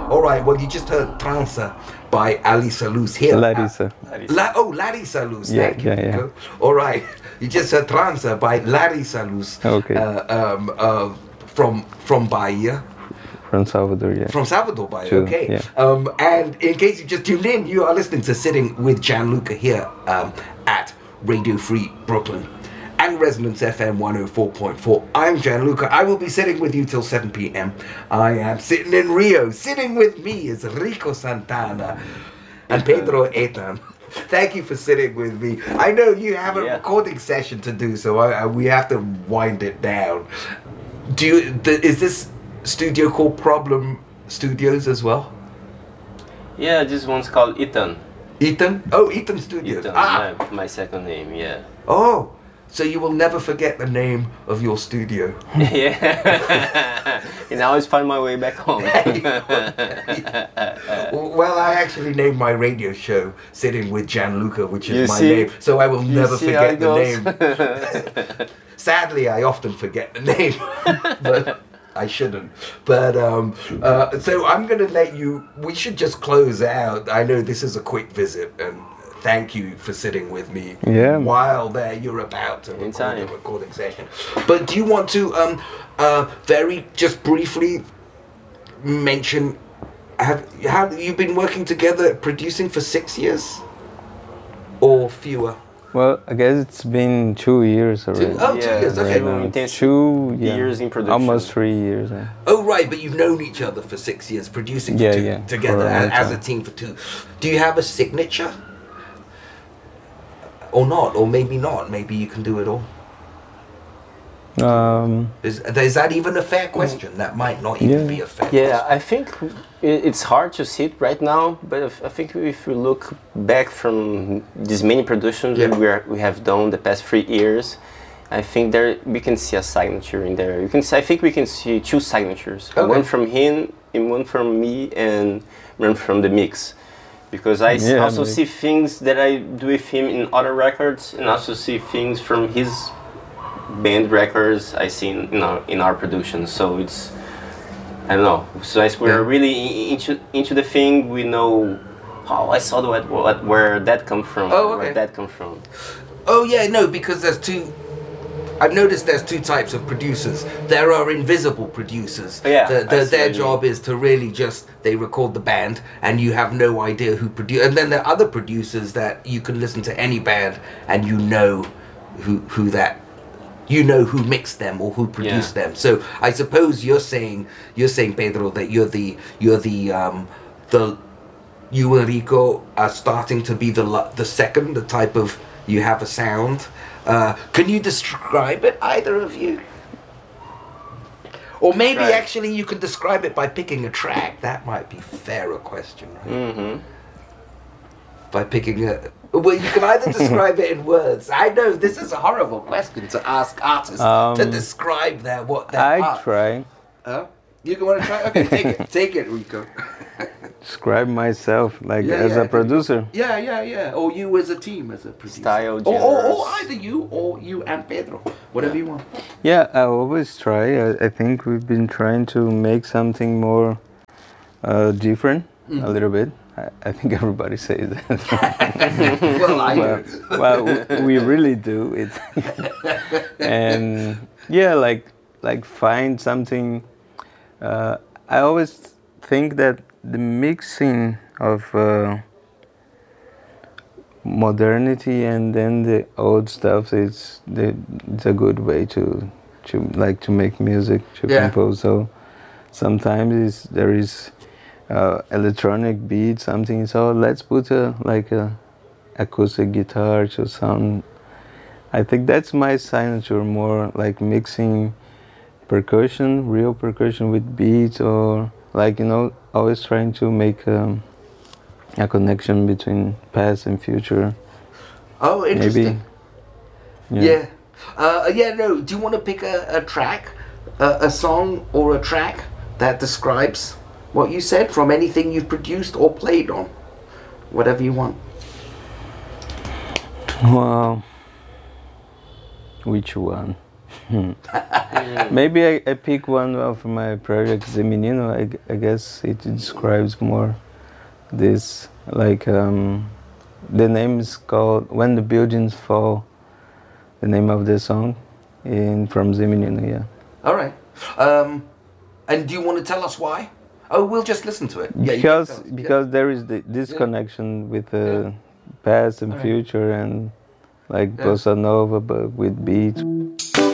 All right, well, you just heard Transa by Alisa Luz here. Larissa. Larissa Luz, Yeah, thank you. yeah, yeah. All right, you just heard Transa by Larissa Luz. Okay. From Bahia. From Salvador, yeah. From Salvador, Bahia, True, okay. yeah. And in case you just tuned in, you are listening to Sitting with Gianluca here at Radio Free Brooklyn and Resonance FM 104.4. I'm Gianluca. I will be sitting with you till 7 p.m. I am sitting in Rio. Sitting with me is Rico Santana and Pedro Etan. Thank you for sitting with me. I know you have a recording session to do, so we have to wind it down. Is this studio called Problem Studios as well? Yeah, this one's called Ethan. Ethan? Oh, Ethan Studios. Ethan, my second name, yeah. Oh, so you will never forget the name of your studio. Yeah. And I always find my way back home. Well, I actually named my radio show Sitting with Gianluca, which is my name, so I will never forget the name. Sadly, I often forget the name, but I shouldn't. But so I'm going to let you. We should just close out. I know this is a quick visit, and thank you for sitting with me. Yeah. While you're about to record the recording session. But do you want to very just briefly mention? Have you been working together producing for 6 years or fewer? Well, I guess it's been 2 years already. 2 years, okay. Years in production. Almost 3 years. Yeah. Oh, right, but you've known each other for 6 years, producing together as a team for 2. Do you have a signature? Or not, or maybe not. Maybe you can do it all. Is that even a fair question? That might not even be a fair question. Yeah, I think it's hard to see it right now, but I think if we look back from these many productions we have done the past 3 years, I think we can see a signature in there. I think we can see 2 signatures. Okay. One from him, and one from me, and one from the mix. Because I also see things that I do with him in other records, and also see things from his band records I see in our production. So it's, I don't know. So as we're really into the thing, we know. Oh, I saw where that come from. Oh, okay. Where that come from. Oh yeah, no, because there's 2. I've noticed there's 2 types of producers. There are invisible producers. Their job is to really just, they record the band and you have no idea who produced. And then there are other producers that you can listen to any band and you know who mixed them or who produced them. So I suppose you're saying Pedro, that you and Rico are starting to be the second, the type of, you have a sound. Can you describe it, either of you? Or maybe actually you can describe it by picking a track. That might be fairer question, right? Mm-hmm. By picking well, you can either describe it in words. I know this is a horrible question to ask artists to describe what their I try. You want to try? Okay, take it, Rico. Describe myself as a producer. Yeah. Or you as a team, as a producer. Style, or either you or you and Pedro, whatever you want. Yeah, I always try. I think we've been trying to make something more different, a little bit. I think everybody says that. Well, I do. Well, we really do it. And like find something. I always think that the mixing of modernity and then the old stuff it's a good way to make music, to compose. So sometimes there is electronic beat, something, so let's put a acoustic guitar to sound. I think that's my signature, more like mixing percussion, real percussion with beats, or always trying to make a connection between past and future. Oh, interesting. Maybe. No, do you want to pick a track, a song or a track that describes what you said, from anything you've produced or played on? Whatever you want. Well, which one? Maybe I pick one of my projects, the Menino. I guess it describes more this, like, the name is called When the Buildings Fall, the name of the song, from the Menino, yeah. All right. And do you want to tell us why? Oh, we'll just listen to it. Yeah, because there is this connection with the past and future, and like bossa nova, but with beats.